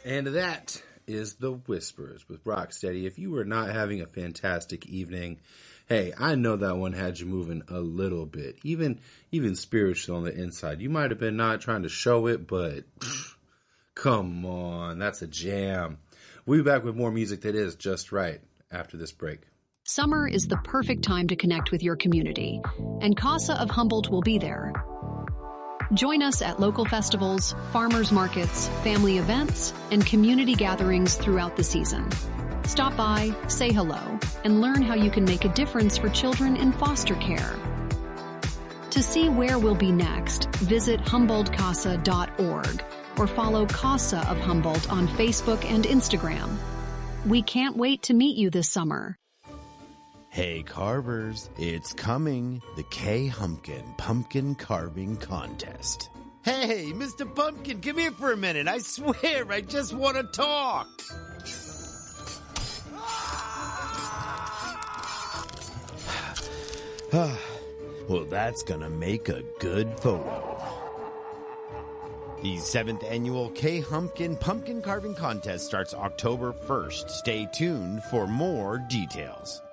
And that is The Whispers with Rocksteady. If you were not having a fantastic evening, hey, I know that one had you moving a little bit, even spiritual on the inside. You might have been not trying to show it, but come on, that's a jam. We'll be back with more music that is just right after this break. Summer is the perfect time to connect with your community, and CASA of Humboldt will be there. Join us at local festivals, farmers markets, family events, and community gatherings throughout the season. Stop by, say hello, and learn how you can make a difference for children in foster care. To see where we'll be next, visit HumboldtCasa.org or follow CASA of Humboldt on Facebook and Instagram. We can't wait to meet you this summer. Hey carvers, it's coming, the K-Humpkin Pumpkin Carving Contest. Hey, Mr. Pumpkin, come here for a minute. I swear, I just want to talk. Well, that's gonna make a good photo. The 7th annual K-Humpkin Pumpkin Carving Contest starts October 1st. Stay tuned for more details.